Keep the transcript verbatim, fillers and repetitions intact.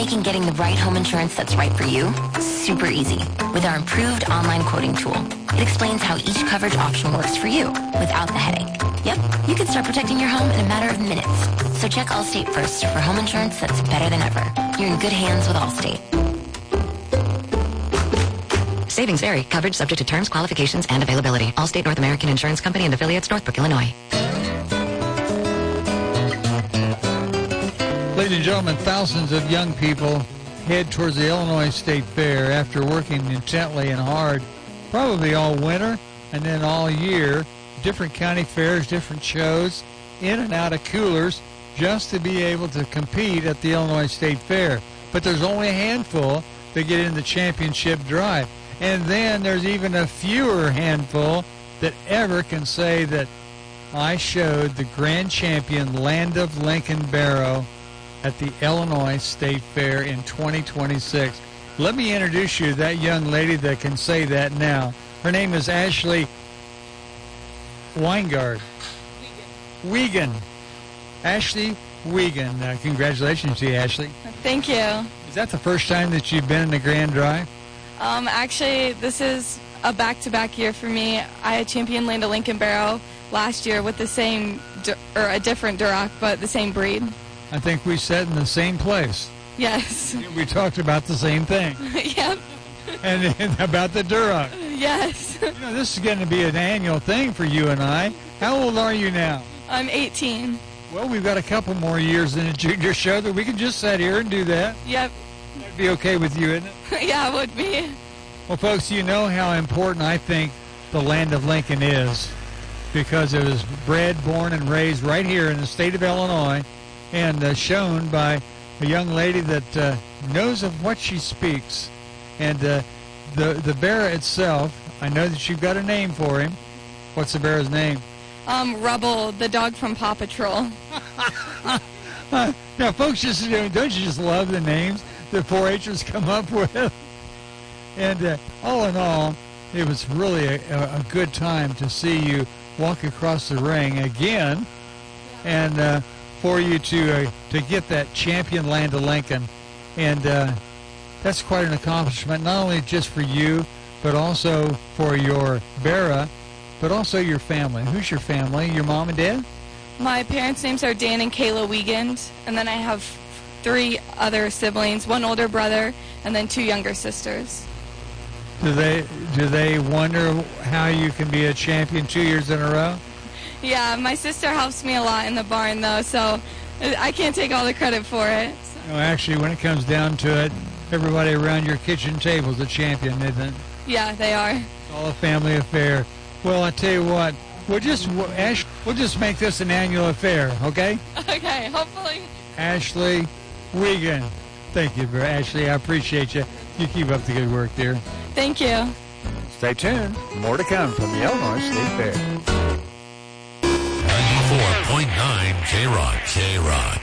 making getting the right home insurance that's right for you super easy with our improved online quoting tool. It explains how each coverage option works for you without the headache. Yep, you can start protecting your home in a matter of minutes. So check Allstate first for home insurance that's better than ever. You're in good hands with Allstate. Savings vary. Coverage subject to terms, qualifications, and availability. Allstate North American Insurance Company and affiliates, Northbrook, Illinois. Ladies and gentlemen, thousands of young people head towards the Illinois State Fair after working intently and hard, probably all winter and then all year, different county fairs, different shows, in and out of coolers, just to be able to compete at the Illinois State Fair. But there's only a handful that get in the championship drive. And then there's even a fewer handful that ever can say that I showed the grand champion Land of Lincoln Barrow at the Illinois State Fair in twenty twenty-six. Let me introduce you to that young lady that can say that now. Her name is Ashley Weingard. Wiegand. Ashley Wiegand. Uh, congratulations to you, Ashley. Thank you. Is that the first time that you've been in the Grand Drive? Um, actually, this is a back-to-back year for me. I championed Land of Lincoln Barrow last year with the same, or a different Duroc, but the same breed. I think we sat in the same place. Yes. We talked about the same thing. Yep. And, and about the Duroc. Yes. You know, this is going to be an annual thing for you and I. How old are you now? I'm eighteen. Well, we've got a couple more years in a junior show that we can just sit here and do that. Yep. That'd be okay with you, isn't it? Yeah, it would be. Well, folks, you know how important I think the Land of Lincoln is, because it was bred, born, and raised right here in the state of Illinois, and uh, shown by a young lady that uh, knows of what she speaks. And uh, the the bear itself, I know that you've got a name for him. What's the bear's name? Um, Rubble, the dog from Paw Patrol. uh, now, folks, just don't you just love the names that four H'ers come up with? And uh, all in all, it was really a, a good time to see you walk across the ring again, and uh, for you to uh, to get that champion Land of Lincoln. And uh, that's quite an accomplishment, not only just for you, but also for your Barra, but also your family. Who's your family? Your mom and dad? My parents' names are Dan and Kayla Wiegand, and then I have three other siblings, one older brother, and then two younger sisters. Do they do they wonder how you can be a champion two years in a row? Yeah, my sister helps me a lot in the barn, though, so I can't take all the credit for it. So. No, actually, when it comes down to it, everybody around your kitchen table is a champion, isn't it? Yeah, they are. It's all a family affair. Well, I tell you what, we'll just Ash, we'll just make this an annual affair, okay? Okay, hopefully. Ashley Wiegand. Thank you, Ashley. I appreciate you. You keep up the good work, dear. Thank you. Stay tuned. More to come from the Illinois State Fair. ninety-four point nine K-Rock. K-Rock.